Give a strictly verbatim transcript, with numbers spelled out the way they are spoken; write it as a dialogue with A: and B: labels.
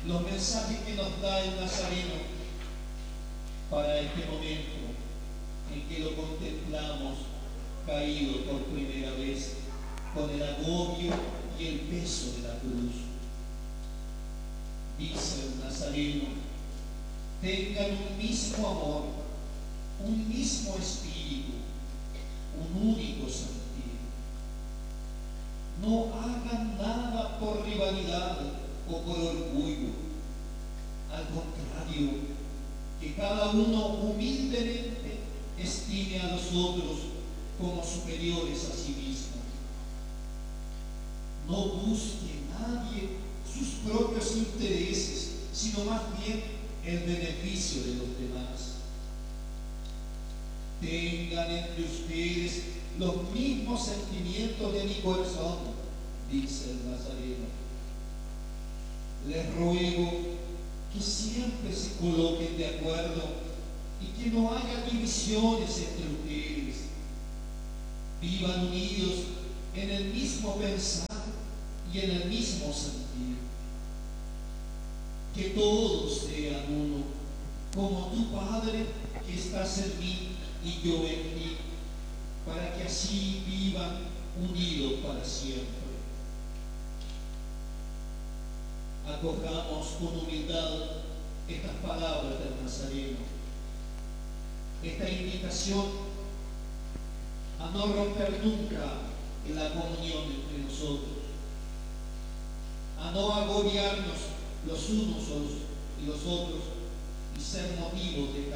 A: los mensajes que nos da el Nazareno para este momento en que lo contemplamos caído por primera vez con el agobio y el peso de la cruz. Dice el Nazareno: tengan un mismo amor, un mismo espíritu, un único sentir. No hagan nada por rivalidad o por orgullo. Al contrario, que cada uno humildemente estime a los otros como superiores a sí mismo. No busque nadie sus propios intereses, sino más bien el beneficio de los demás. Tengan entre ustedes los mismos sentimientos de mi corazón, dice el Nazareno. Les ruego que siempre se coloquen de acuerdo y que no haya divisiones entre ustedes. Vivan unidos en el mismo pensar y en el mismo sentir. Que todos sean uno, como tu Padre que estás en mí y yo en ti, para que así vivan unidos para siempre. Acojamos con humildad estas palabras del Nazareno, esta invitación a no romper nunca la comunión entre nosotros, a no agobiarnos los unos y los otros y ser motivos de